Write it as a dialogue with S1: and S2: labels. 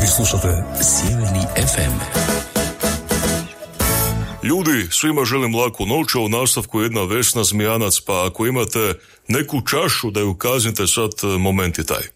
S1: Vi slušate Sjeverni FM.
S2: Ljudi, svima želim laku noć, a u nastavku jedna Vesna Zmijanac, pa ako imate neku čašu da ju kaznite sad, moment je taj.